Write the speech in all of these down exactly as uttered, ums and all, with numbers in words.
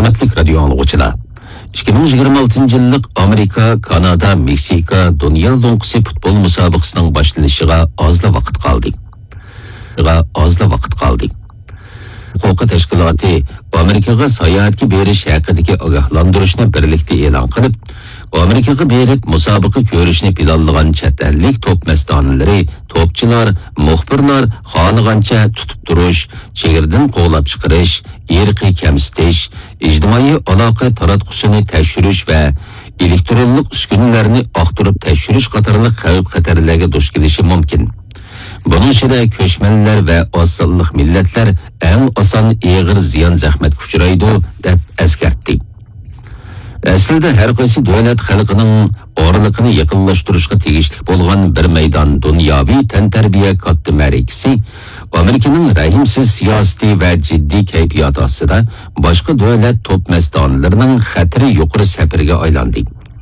Hürmetlik radyo anlıqçılar. ikki ming yigirma oltinchi yillik Amerika, Kanada, Meksika Dünya Donkisi futbol musobaqasining boshlanishig'a ozla vaqt qoldi. Ozla vaqt qoldi. Huquqiy tashkiloti Amerikaga sayohatga berish haqidagi ogohlantirishni birlikda e'lon qilib, Amerikaga berib musobaqa ko'rishni planlagan chet ellik top mastonlari, topchilar, muxbirlar xohlagancha tutib turish, chegirdan qo'llab chiqarish, irqiy kamsitish, ijtimoiy aloqa taratqusini tekshirish va elektronlik uskunalarni oqtirib tekshirish qatorliq xavf-xatarlarga duch kelishi mumkin. Bunun ichida ko'chmanlar va oz-sonli millatlar eng oson og'ir ziyon zahmat uchraydi deb eskartdi. Aslida har qaysi davlat xalqining o'rliqini yaqinlashtirishga tegishli bo'lgan bir maydon dunyoviy tantarbiya katta ma'rakasi Amerikaning rahimsiz siyosiy va jiddiy kayfiyati ostida boshqa davlat top mastonlarining xatiri yuqori safariga aylandi.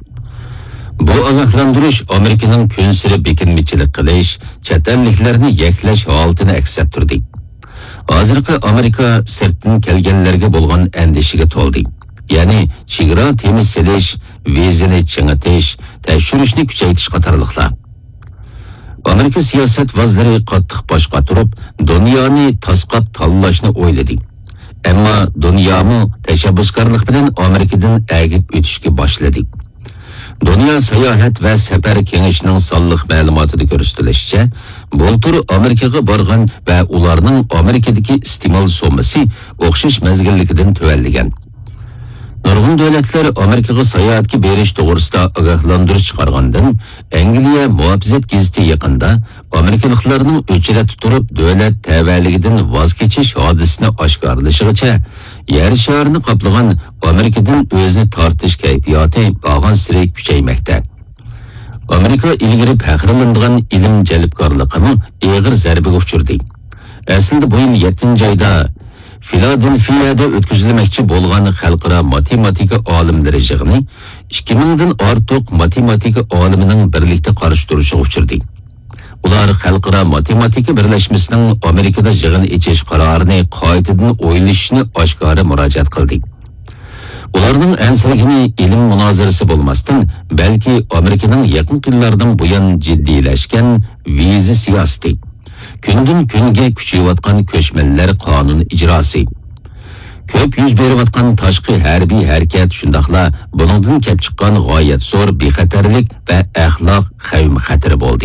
Bu ogohlantirish Amerikaning kun siri bekinmichilik qilish, chet elliklarni yaklash holatini aks ettirdi. Hozirgi Amerika sirtdan kelganlarga bo'lgan andishiga to'ldi. Ya'ni chegara temiz selish, vizani chingitish, tekshirishni kuchaytirish qatorliqlar. Amerika siyosat vaziri qattiq bosh qotirib, dunyoni tasqab tanlashni o'yladi. Ammo dunyomi tashabbuskorlik bilan Amerikadan agib o'tishga boshladi. Dünya sayohat va safar kengashining sonliq ma'lumotida ko'rsatilishicha, bultur Amerikaga borgan va ularning Amerikadagi iste'mol so'mmasi o'xshash mezgilligidan tuvalligan. Nurg'un davlatlar Amerikaga sayohatga berish to'g'risida ogohlantirish chiqargandan, Angliya muhofizat gazeti yaqinda Amerikaliklarning o'chira turib davlat tavalligidan voz kechish hodisasini oshkorlashigacha yer sharini qoplagan Amerikadan o'zini tortish kayfiyati bag'on siri kuchaymoqda. Amerika ilgari faxrlanadigan ilm jalbkorligini og'ir zarbaga uchirdi. Aslida bu yil yettinchi oyda Filadelfiyada o'tkazilmoqchi bo'lgan xalqaro matematika olimlari yig'ini ikki ming dan ortiq matematika olimining birlikda qarshi turishiga uchirdi. Ular xalqaro matematika birlashmasining Amerikada yig'in echish qarorini qaytadan o'ylashni oshkora murojaat qildi. Ularning ansirgini ilm munozarasi bo'lmasdan, balki Amerikaning yaqin yillardan buyon jiddiylashgan viza siyosati, kundan kunga kuchayayotgan ko'chmanlar qonun ijrosi, ko'p yuz berayotgan tashqi harbiy harakat shundaqla buningdan kelib chiqqan g'oyat zo'r bexatarlik va axloq xavf-xatari bo'ldi.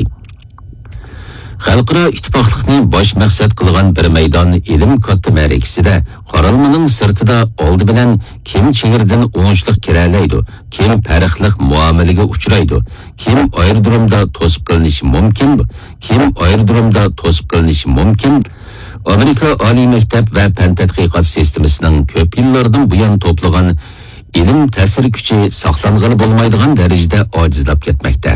Xalqaro ittifoqlikni bosh maqsad qilgan bir maydon ilm katta ma'rakasida qaralmaning sirtida oldi bilan kim chegirdan o'ngishliq kiralaydi, kim farqli muomalaga uchraydi, kim aerodromda to'sib qilinishi mumkin, kim aerodromda to'sib qilinishi mumkin. Amerika oliy maktab va fan tadqiqot sistemasining ko'p yillardan buyon to'plagan ilm ta'sir kuchi saqlang'ili bo'lmaydigan darajada ojizlab ketmoqda.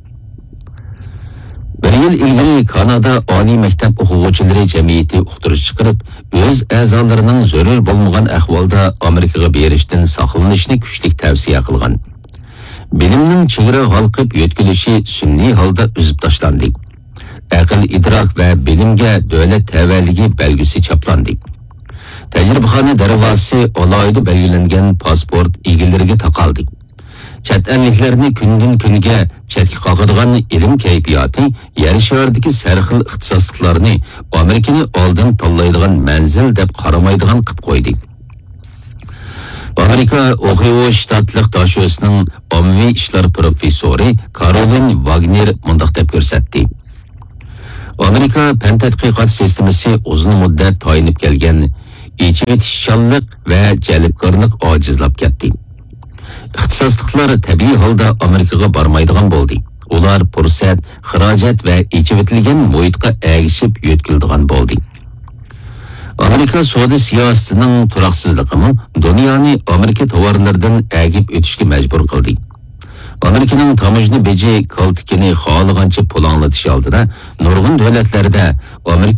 Bir yil ilgari Kanada oliy maktab o'quvchilari jamiyati uqtirish chiqarib, o'z a'zolarining zarur bo'lmagan ahvolda Amerikaga berishdan saqlanishni kuchli tavsiya qilgan. Bilimning chegara halqib yetkilishi sun'iy holda uzib tashlandi. Aql, idrok va bilimga davlat tavalligi belgisi chaplandi. Tajribaxona darvozasi alohida belgilangan pasport egalariga taqaldi. Chet elliklarni kundan kunga chetga qoqadigan ilm kayfiyati yer sharidagi sarxil ixtisosliklarni Amerikani oldin tanlaydigan manzil deb qaramaydigan qilib qo'ydi. Amerika Ohio shtatlik dashosining ommaviy ishlar professori Karolin Wagner mundaq deb ko'rsatdi. Amerika fan tadqiqot sistemasi uzun muddat tayinib kelgan ichivitishchanlik va jalbkorlik ojizlab ketdi. İxtisosliklar tabiiy holda Amerikaga bormaydigan bo'ldi. Ular fursat, xarajat va ichivitilgan muhitga ergishib yetkildigan bo'ldi. Amerika savdo siyosatining turoqsizligi dunyoni Amerika tovarlaridan agib o'tishga majbur qildi. Amerikaning tamojni beji kaltikini xohlagancha pul anglatish oldida nurg'un davlatlarda Amerika